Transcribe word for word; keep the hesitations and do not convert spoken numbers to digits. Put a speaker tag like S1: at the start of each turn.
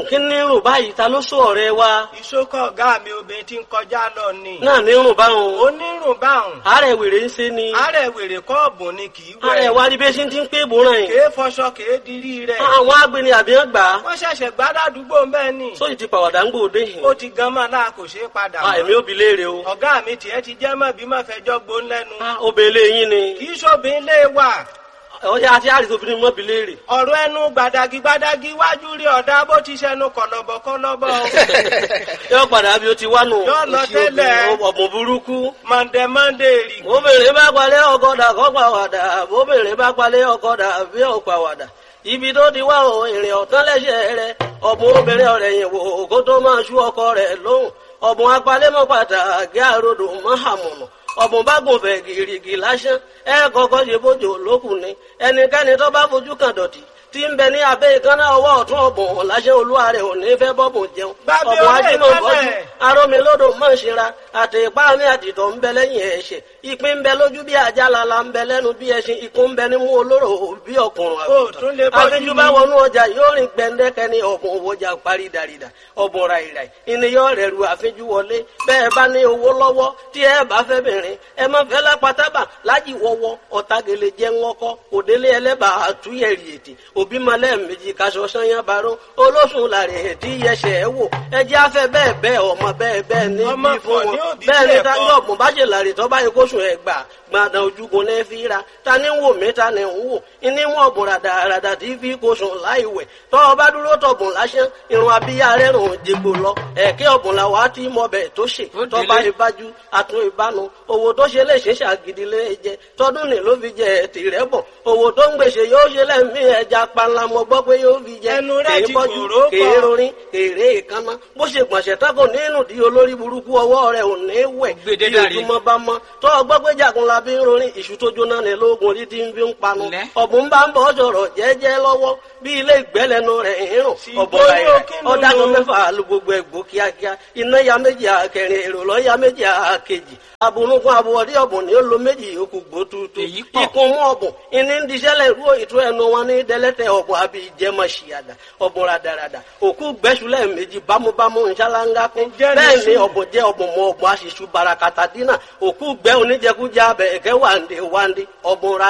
S1: kí ní rùn báyìí ta ló sọ ọ̀rẹ́ wa.
S2: ìṣókọ̀ ọ̀gá mi obìnrin tí ń kọjá lọ ni.
S1: náà ní rùn báwọn.
S2: ó ní rùn báwọn.
S1: àárẹ̀ wèrè ń ṣe ni.
S2: àárẹ̀ wèrè kọ́ọ̀bù ni kì í wẹ̀.
S1: àárẹ̀ wa rí bí ṣe ti ń pé ìbòràn yìí.
S2: kèé fọṣọ kèé dirí rẹ̀.
S1: àwọn agbeni àbí wọn gbà á.
S2: wọ́n ṣẹ̀ṣẹ̀ gbádàdúgbò bẹ́ẹ̀ ni.
S1: sóyì ti pàwàdà ń gbòde yìí.
S2: ó ti gan mọ́ náà kò ṣeé padà mọ́.
S1: èmi ò bi léèrè o.
S2: ọ̀gá mi tiẹ̀ ti jẹ́ mọ́ bí má fẹjọ́ gbón lẹ́nu.
S1: obìnrin yín ni.
S2: kì í ṣòbin lé wà.
S1: ọ̀yá àti àrìsí obìnrin mọ́ bi léèrè.
S2: ọ̀rọ̀ ẹnu gbàdàgì gbàdàgì wájú rí ọ̀dà bó ti ṣẹnu kọ̀lọ̀bọ̀ kọ̀lọ̀bọ̀.
S1: yóò padà bí o ti wá nù.
S2: yóò lọ tẹ́lẹ̀.
S1: ọ̀bùn burúkú.
S2: mọ̀ndẹ̀ mọ̀ndẹ̀ rì.
S1: obìnrin bá palẹ̀ ọkọ̀dà kọ́ pàwàdà obìnrin bá palẹ̀ ọkọ̀dà bí ò pàwàdà. ibi tó ti wá o ìrìn ọ̀tán lẹ́sẹ̀ rẹ̀ ọ̀bùn obìnrin ọ̀rẹ́ yìí wò kó tó máa ṣú ọkọ rẹ̀ lóhùn ọ̀bùn apalẹ́mọ́ pàtàkì àròdò mọ́hàmùnà ọ̀bùn bá gùn fẹ̀ gìrìgì lásán ẹ kọ́kọ́ ṣe bójú lókùn ni ẹnikẹ́ni tó bá fojú kan dọ̀tí tí ń bẹ ní abẹ́ ìkànnà ọwọ́ ọ̀tún ọ̀bùn láṣẹ olúwa rẹ̀ ò ní fẹ́ bọ́bùn jẹun ọ̀bùn ajímọ̀ bọ́jú arómilódò mọ̀ ṣera àti ipá mi àtìtọ̀ ń bẹ lẹ́yìn ẹ̀ṣẹ̀ ìpín ń bẹ lójú bí àjálala ń bẹ lẹ́nu bí ẹṣin ikú ń bẹ nímú olóró bí ọkùnrin àgùntàn àfijù bá wọnú ọjà yóò rìn gbẹndẹkẹ ní ọ̀bùn òwòjà parí dàrídà ọ̀bùn ràìràì ìníyàn rẹ̀ ru àfijù wọlé bẹ́ẹ̀ bá ní owó lọ́wọ́ tí ẹ bá fẹ́ bìnrin ẹ má fẹ́ lápátábà lájì wọ́wọ́ ọ̀tagele jẹ́ ńwọ́kọ́ òdélé ẹlẹ́bà àtúnyẹ̀rì ètè òbí malẹ̀ méjì kaṣọ sanyá baró olóṣùn làrẹ̀ ètí yẹsẹ̀ ẹ wò ẹjẹ́ afẹ́ bẹ́ẹ̀ bẹ́ẹ̀ ọmọ bẹ́ẹ̀ bẹ́ẹ̀ ní bí fún wọn bẹ́ẹ̀ ní ta yọ̀ ọ̀gbọ̀n bá ṣe làrẹ̀ tọ́ báyìí kóṣù ẹ̀ gbà gbàdàn ojúgun ní fi ra ta ní wò mí ta ní ń wò ní wọn ọ̀bùn ràdàràdà tí fi kóṣù láì wẹ̀ tọ́ ọ bá dúró tọ̀bùn lásán irun abíyá rẹ̀ rùn jẹgbò lọ ẹ̀kẹ́ ọ̀bùn làwọn á ti mọ bẹ̀ tó ṣe tọ́ bá ìbájú àtún ìbánu owó tó ṣe lè ṣe ṣàgídí lé jẹ tọdún ní ló fi jẹ tìrẹ bọ owó tó ń gbèsè yóò ṣe lẹ́mí ẹja panla mọ gbọ́ pé yóò fi jẹ kèé bọ́jú kèé rorin kèrè ìkànnà bó ṣe gbọ̀nsẹ̀ tako nínú di olórí burúkú ọwọ́ rẹ̀ ò ní wẹ̀ bí ojúmọ́ bá mọ́ tó ọgbọ́ pé jagunla bí ń rorin ìṣù tó jóná ní lóògùn orí tí ń fi ń panu ọ̀bùn bá ń bọ̀ sọ̀rọ̀ jẹ́jẹ́ lọ́wọ́ bí ilé ìgbẹ́lẹ́nu rẹ̀ ń rùn ọ̀bọ̀ rẹ̀ ọ̀dàgùn mẹ́fà lu gbogbo ẹ̀gbọ́ kíákíá iná ya méjì àkẹrin èrò lọ́ ya méjì àkejì abunugun abuwọ̀dí ọ̀bùn ni ó lo méjì yòókù gbó tuutu ikùn mú ọ̀bùn ìní ń diṣẹ́lẹ̀ ìrú ìtú ẹnu wọn ní dẹ́lẹ́tẹ̀ ọ̀bùn àbí ìjẹmọ̀ ṣìyàdà ọ̀bùn radarada òkú gbẹ́sùlẹ̀ méjì bámúbámú ìṣáláńgá kún bẹ́ẹ̀ ni ọ̀bùn jẹ́ ọ̀bùn mọ ọ̀bùn aṣíṣú barakata dínà òkú gbẹ́ oníjẹkújẹ abẹ ẹ̀kẹ́ wàǹdé wàǹdé ọ̀bùn ra